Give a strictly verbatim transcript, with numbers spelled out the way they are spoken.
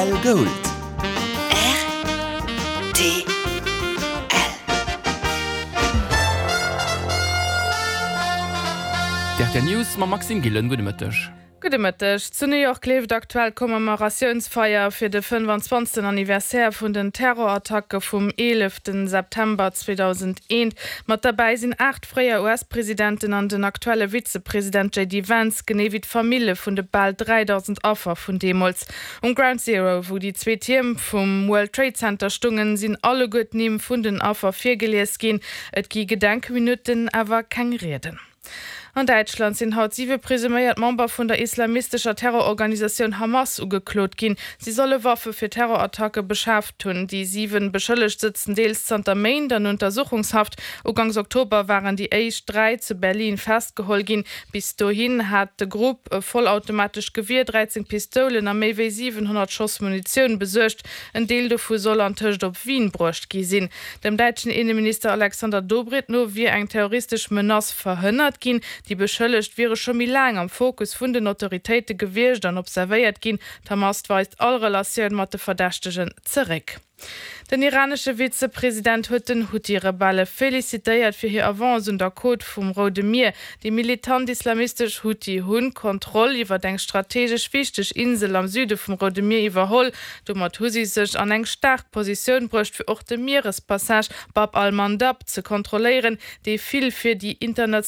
L Gold. R T Der News ma Maxim Gillen gute Mëttech. Gudemëttech zu New York lebt aktuell Kommemorationsfeier fir de fünfundzwanzigsten Anniversär vun den Terrorattacke vum elften September zweitausendeins. Mat dabei sind acht freier U S-Präsidenten an den aktuelle Vizepräsident J D Vance genewit Familie vun de bald dreitausend Opfer vun Demos. Um Ground Zero, wo die zwei Team vum World Trade Center stungen, sind alle gut nehmen vun den Opfer virgelees gin. Et gi Gedenkminuten awer keng Reden. An Deutschland sind haut sieben präsumiert Member von der islamistischer Terrororganisation Hamas ugeklot gin. Sie solle Waffe für Terrorattacke beschafft hun. Die sieben beschuldigt sitzen deels Santa Main dann Untersuchungshaft. Ugangs Oktober waren die Eich drei zu Berlin festgeholt gin. Bis dahin hat de Gruppe vollautomatisch Gewehr, dreizehn Pistolen am méi siebenhundert Schuss Munition besucht. Ein Deel davon soll an Tisch op Wien brucht gesinn. Dem deutschen Innenminister Alexander Dobrindt nur wie ein terroristisch Menace verhindert gin. Die beschëllecht wäre schon mi lang am Fokus vun den Autoritäten gewircht an observéiert gin. Hamas weist all Relationen mat de Verdächtigen zurück. Den iranische Vizepräsident huet den Houthi-Rebelle felicitéiert fir hier Avance und der Code vum Rode Meer. Die militant islamistisch Houthi hunn Kontrolle iwwer deng strategisch wichtig Insel am Süde vum Rode Meer iwwerholl. Du mat Husi sech an eng stark Position brucht fir och de Meerespassage Bab al-Mandab ze kontrollieren, déi viel fir die internationale